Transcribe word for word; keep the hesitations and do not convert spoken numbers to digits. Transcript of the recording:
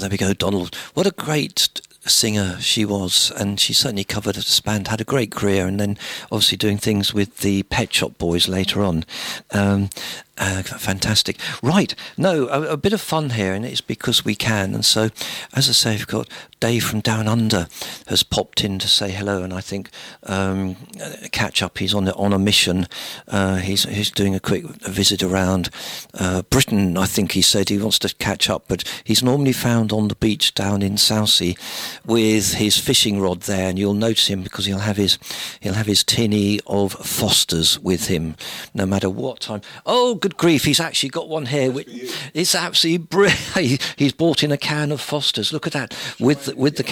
there we go, Donald. What a great singer she was, and she certainly covered this band, had a great career, and then obviously doing things with the Pet Shop Boys later on. Um, uh, fantastic. Right, no, a, a bit of fun here, and it's because we can. And so, as I say, we've got Dave from Down Under has popped in to say hello, and I think um, catch up. He's on the, on a mission. Uh, he's he's doing a quick visit around uh, Britain. I think he said he wants to catch up, but he's normally found on the beach down in Southsea with his fishing rod there, and you'll notice him because he'll have his he'll have his tinny of Foster's with him, no matter what time. Oh, good grief! He's actually got one here. Which, it's absolutely brilliant. He's brought in a can of Foster's. Look at that with with the